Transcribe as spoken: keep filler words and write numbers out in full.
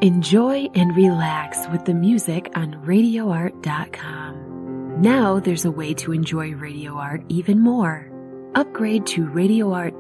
Enjoy and relax with the music on radio art dot com. Now there's a way to enjoy Radio Art even more. Upgrade to Radio Art